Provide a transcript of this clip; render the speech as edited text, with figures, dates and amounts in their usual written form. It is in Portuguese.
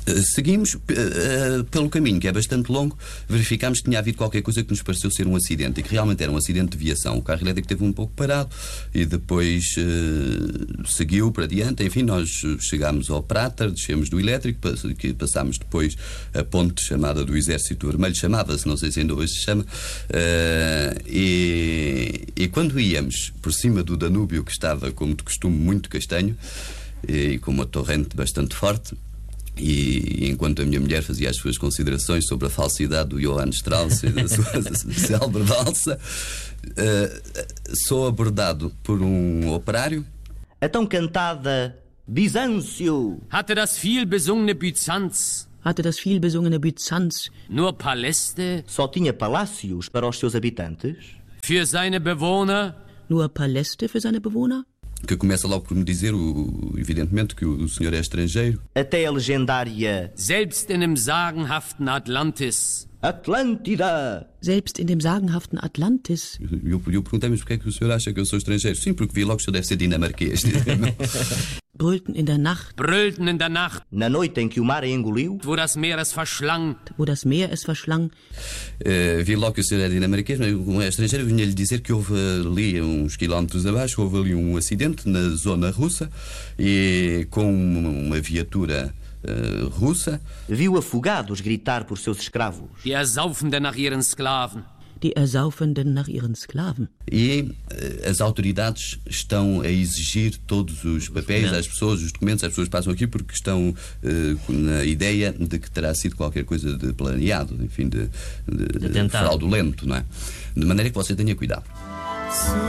Seguimos pelo caminho, que é bastante longo, verificámos que tinha havido qualquer coisa que nos pareceu ser um acidente, e que realmente era um acidente de viação. O carro elétrico esteve um pouco parado e depois seguiu para diante. Enfim, nós chegámos ao Prater, descemos do elétrico, passámos depois a ponte chamada do Exército Vermelho, chamava-se, não sei se ainda hoje se chama, e quando íamos por cima do Danúbio, que estava, como de costume, muito castanho e com uma torrente bastante forte, e enquanto a minha mulher fazia as suas considerações sobre a falsidade do Johann Strauss e da sua célebre valsa, sou abordado por um operário. A tão cantada Bizâncio. Hatte das viel besungene Byzanz nur Paläste Só tinha palácios para os seus habitantes? für seine Bewohner? Nur Paläste für seine Bewohner? Que começa logo por me dizer, evidentemente, que o senhor é estrangeiro. Até a legendária Selbst in dem sagenhaften Atlantis. Atlântida. Selbst in dem sagenhaften Atlantis. Eu perguntei-me porque é que o senhor acha que eu sou estrangeiro. Sim, porque vi logo que o senhor deve ser dinamarquês. Brüllten in der Nacht, Brüllten in der Nacht, Na noite em que o mar a engoliu? wo das Meer es verschlang. wo das Meer es verschlang. Vi logo que o senhor é dinamarquês, mas como é estrangeiro, vinha-lhe dizer que houve ali, uns quilómetros abaixo, houve ali um acidente na zona russa, e com uma viatura russa. Viu afogados gritar por seus escravos. Die Ersaufenden nach ihren Sklaven. Die Ersaufenden nach ihren Sklaven. E as autoridades estão a exigir todos os papéis às pessoas, os documentos. As pessoas passam aqui porque estão na ideia de que terá sido qualquer coisa de planeado, enfim, de fraudulento, não é? De maneira que você tenha cuidado.